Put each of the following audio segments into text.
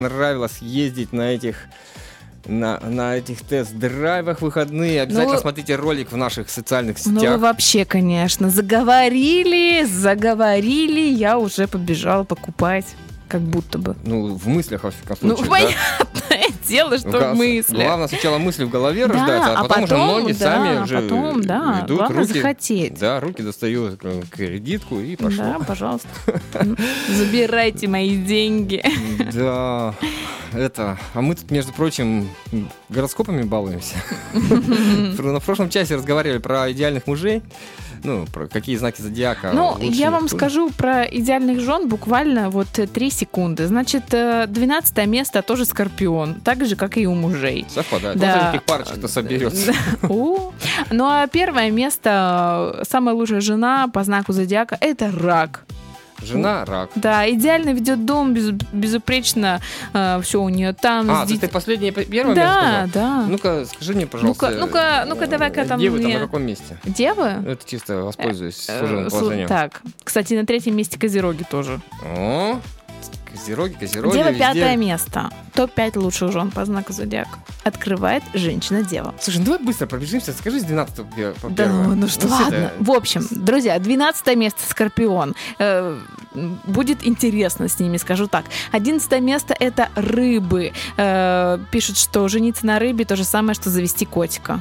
нравилось ездить на этих тест-драйвах в выходные. Обязательно смотрите ролик в наших социальных сетях. Ну, вы вообще, конечно, заговорили, я уже побежала покупать. Как будто бы. Ну, в мыслях, во всяком случае. Ну, понятное дело, что в мыслях. Главное сначала мысли в голове рождаются, а потом уже ноги сами уже идут. Главное захотеть. Да, руки достают кредитку и пошло. Да, пожалуйста. Забирайте мои деньги. Да, а мы тут, между прочим, гороскопами балуемся. На прошлом часе разговаривали про идеальных мужей. Ну, про какие знаки зодиака. Ну, я вам скажу про идеальных жен буквально 3 секунды. Значит, 12 место тоже Скорпион, так же, как и у мужей. Совпадает. Да. Вот таких парочек-то соберется. Ну, а первое место, самая лучшая жена по знаку зодиака, это Рак. Жена рак. Да, идеально ведет дом, безупречно все у нее там. Ты последнее первое место сказал? Да. Ну-ка, скажи мне, пожалуйста. Ну-ка, давай-ка там. Девы там на каком месте? Девы? Это чисто воспользуюсь служебным положением. Так, кстати, на 3-м месте Козероги тоже. О, Козероги. Дева везде. 5-е место. Топ-5 лучших жен по знаку зодиака. Открывает женщина-дева. Слушай, ну давай быстро пробежимся. Скажи с 12 по 1. Да, ну что, ладно. В общем, друзья, 12 место Скорпион. Будет интересно с ними, скажу так. 11 место это рыбы. Пишут, что жениться на рыбе то же самое, что завести котика.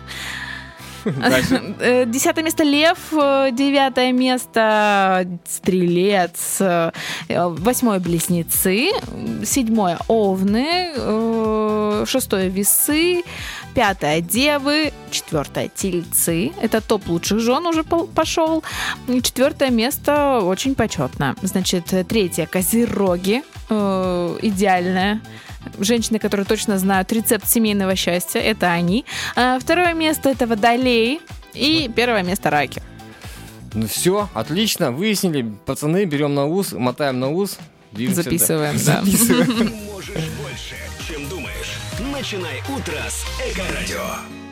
10 место Лев, 9 место Стрелец, 8 Близнецы, 7 Овны, 6 Весы, 5 Девы, 4 Тельцы. Это топ лучших жен уже пошел. 4 место очень почетно. Значит, 3 Козероги, идеальная. Женщины, которые точно знают рецепт семейного счастья, это они. 2 место это Водолей. И 1 место Раки. Ну все, отлично, выяснили. Пацаны, берем на ус, мотаем на ус. Записываем, да. Можешь больше, чем думаешь. Начинай утро с Эко-радио.